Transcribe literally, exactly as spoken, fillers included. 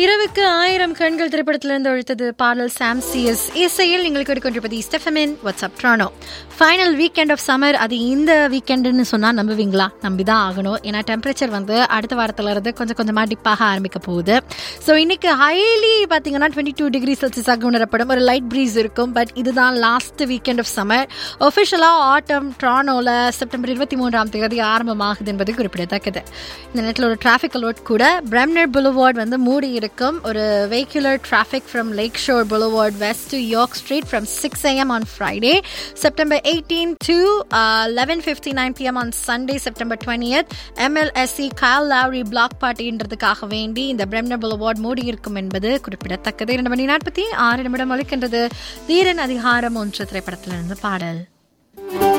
இரவுக்கு ஆயிரம் கண்கள் திரைப்படத்திலிருந்து ஒழித்தது பாடல் சாம் சிஎஸ் இசையில் நீங்கள் கேட்டுக்கொண்டிருப்பது ஸ்டெஃபமின் WhatsApp ட்ரானோ. Final weekend of summer. அது இந்த வீக்கெண்டுன்னு சொன்னால் நம்புவீங்களா? நம்பி தான் ஆகணும். ஏன்னா டெம்பரேச்சர் வந்து அடுத்த வாரத்தில் இருந்து கொஞ்சம் கொஞ்சமாக டிப்பாக ஆரம்பிக்க போகுது. ஸோ இன்னைக்கு ஹைலி பார்த்தீங்கன்னா டுவெண்ட்டி டூ டிகிரி செல்சியஸாக உணரப்படும். ஒரு லைட் ப்ரீஸ் இருக்கும். பட் இதுதான் last weekend of summer. ஒஃபிஷியலாக atom ட்ரானோவில் September இருபத்தி மூன்றாம் தேதி ஆரம்பமாகுது என்பது குறிப்பிடத்தக்கது. இந்த நேரத்தில் ஒரு டிராஃபிக் அலர்ட் கூட. பிரம்னர் புலவார்ட் வந்து மூடி இருக்கும். ஒரு vehicular traffic from Lakeshore Boulevard west to York Street from six a.m. on Friday, September eighteenth to uh, eleven fifty-nine p.m. on Sunday, September twentieth. M L S C Kyle Lowry block party ன்றதுக்காக வேண்டி இந்த பிரம்னர் Boulevard மூடி இருக்கும் என்பது குறிப்பிடத்தக்கது. இரண்டு மணி நாற்பத்தி ஆறு நிமிடம் ஒலிக்கின்றது. தீரன் அதிகாரம் ஒன்று திரைப்படத்திலிருந்து பாடல்.